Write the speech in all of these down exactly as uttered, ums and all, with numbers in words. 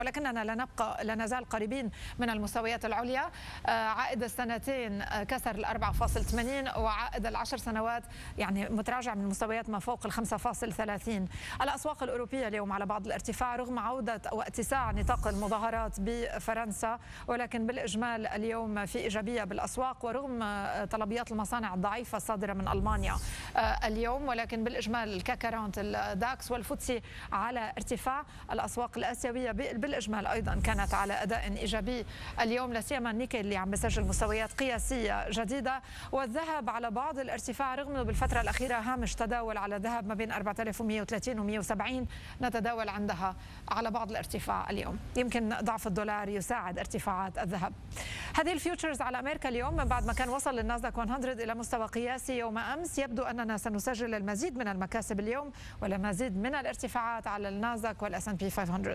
ولكننا لا نبقى لا نزال قريبين من المستويات العليا. عائد السنتين كسر ال أربعة فاصلة ثمانين وعائد العشر سنوات يعني متراجع من مستويات ما فوق ال خمسة فاصلة ثلاثين. الأسواق الأوروبية اليوم على بعض الارتفاع رغم عودة واتساع نطاق المظاهرات بفرنسا، ولكن بالإجمال اليوم في إيجابية بالأسواق ورغم طلبيات المصانع الضعيفة الصادرة من ألمانيا اليوم، ولكن بالإجمال الكاك أربعين الداكس والفوتسي على ارتفاع. الأسواق الآسيوية بالإجمال أيضا كانت على أداء إيجابي اليوم، لا سيما النيكي اللي عم بيسجل مستويات قياسية جديدة. والذهب على بعض الارتفاع رغم انه بالفترة الأخيرة هامش تداول على الذهب ما بين أربعة آلاف ومئة وثلاثين ومئة وسبعين نتداول عندها على بعض الارتفاع اليوم. يمكن ضعف الدولار يساعد ارتفاعات الذهب. هذه الفيوتشرز على أمريكا اليوم من بعد ما كان وصل الناسداك مئة إلى مستوى قياسي يوم أمس، يبدو أننا سنسجل المزيد من المكاسب اليوم والمزيد من الارتفاعات على الناسداك والإس أند بي خمسمئة.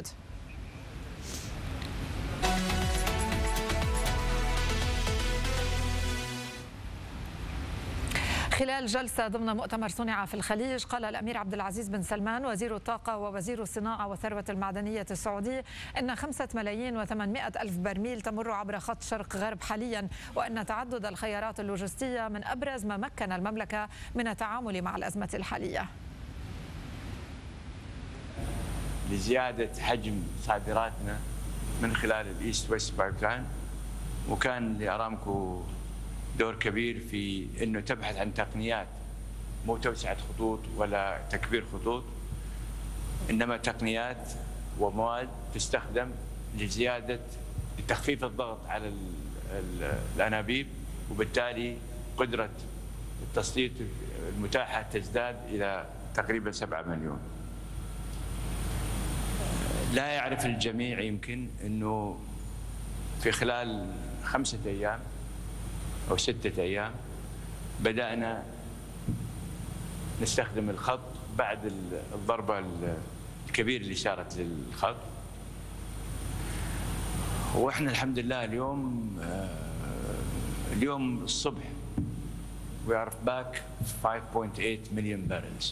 خلال جلسة ضمن مؤتمر صنع في الخليج، قال الأمير عبد العزيز بن سلمان وزير الطاقة ووزير الصناعة والثروة المعدنية السعودي أن خمسة ملايين وثمانمئة ألف برميل تمر عبر خط شرق غرب حاليا، وأن تعدد الخيارات اللوجستية من أبرز ما مكن المملكة من التعامل مع الأزمة الحالية. لزيادة حجم صادراتنا من خلال الإيست ويست بايبلاين، وكان لأرامكو دور كبير في أنه تبحث عن تقنيات مو توسعة خطوط ولا تكبير خطوط، إنما تقنيات ومواد تستخدم لزيادة لتخفيف الضغط على الأنابيب، وبالتالي قدرة التسليط المتاحة تزداد إلى تقريبا سبعة مليون. لا يعرف الجميع يمكن أنه في خلال خمسة أيام أو ستة أيام بدأنا نستخدم الخط بعد الضربة الكبيرة اللي صارت للخط، وإحنا الحمد لله اليوم اليوم الصبح we are back five point eight million barrels.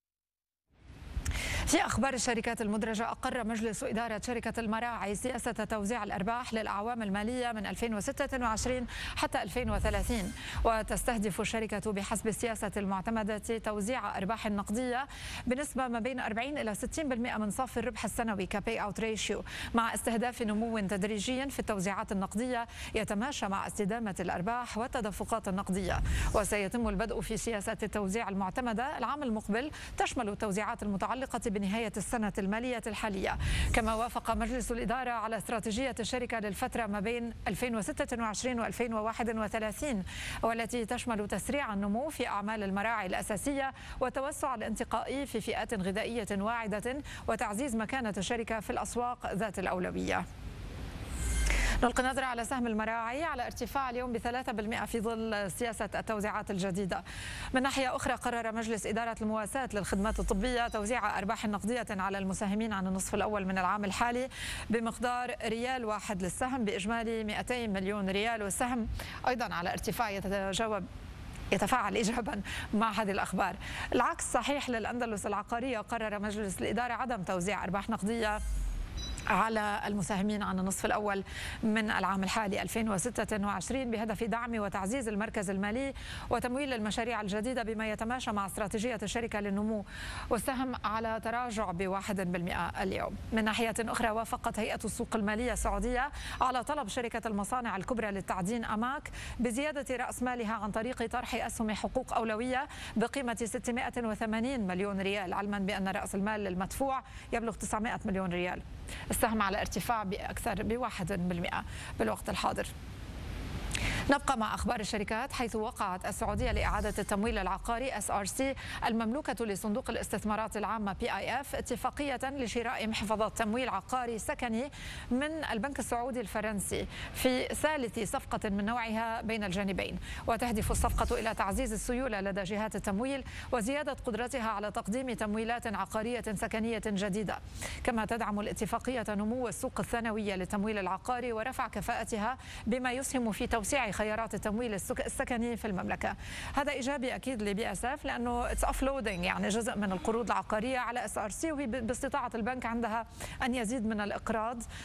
في أخبار الشركات المدرجة، أقر مجلس إدارة شركة المراعي سياسة توزيع الأرباح للأعوام المالية من ألفين وستة وعشرين حتى ألفين وثلاثين، وتستهدف الشركة بحسب السياسة المعتمدة توزيع أرباح نقدية بنسبة ما بين أربعين إلى ستين بالمئة من صافي الربح السنوي كباي أوت ريشيو، مع استهداف نمو تدريجي في التوزيعات النقدية يتماشى مع استدامة الأرباح والتدفقات النقدية. وسيتم البدء في سياسة التوزيع المعتمدة العام المقبل، تشمل التوزيعات المتعلقة بنهاية السنة المالية الحالية. كما وافق مجلس الإدارة على استراتيجية الشركة للفترة ما بين ألفين وستة وعشرين وألفين وواحد وثلاثين، والتي تشمل تسريع النمو في أعمال المراعي الأساسية والتوسع الانتقائي في فئات غذائية واعدة وتعزيز مكانة الشركة في الأسواق ذات الأولوية. نلقي نظرة على سهم المراعي على ارتفاع اليوم بثلاثة بالمئة في ظل سياسة التوزيعات الجديدة. من ناحية أخرى، قرر مجلس إدارة المواساة للخدمات الطبية توزيع أرباح نقدية على المساهمين عن النصف الأول من العام الحالي بمقدار ريال واحد للسهم بإجمالي مئتين مليون ريال، والسهم أيضا على ارتفاع يتجاوب يتفاعل إيجابا مع هذه الأخبار. العكس صحيح للأندلس العقارية، قرر مجلس الإدارة عدم توزيع أرباح نقدية على المساهمين عن النصف الأول من العام الحالي ألفين وستة وعشرين بهدف دعم وتعزيز المركز المالي وتمويل المشاريع الجديدة بما يتماشى مع استراتيجية الشركة للنمو، والسهم على تراجع بواحد بالمئة اليوم. من ناحية أخرى، وافقت هيئة السوق المالية السعودية على طلب شركة المصانع الكبرى للتعدين أماك بزيادة رأس مالها عن طريق طرح أسهم حقوق أولوية بقيمة ستمئة وثمانين مليون ريال، علما بأن رأس المال المدفوع يبلغ تسعمئة مليون ريال. السهم على ارتفاع بأكثر بواحد بالمئة بالوقت الحاضر. نبقى مع أخبار الشركات، حيث وقعت السعودية لإعادة التمويل العقاري إس آر سي المملوكة لصندوق الاستثمارات العامة بي آي إف اتفاقية لشراء محفظات تمويل عقاري سكني من البنك السعودي الفرنسي في ثالث صفقة من نوعها بين الجانبين، وتهدف الصفقة إلى تعزيز السيولة لدى جهات التمويل وزيادة قدرتها على تقديم تمويلات عقارية سكنية جديدة. كما تدعم الاتفاقية نمو السوق الثانوية للتمويل العقاري ورفع كفاءتها بما يسهم في توسيع خيارات التمويل السكني في المملكة. هذا إيجابي أكيد لبي اس اف، لأنه اتس اوفلودينج يعني جزء من القروض العقارية على اس ار سي، وهي باستطاعة البنك عندها أن يزيد من الإقراض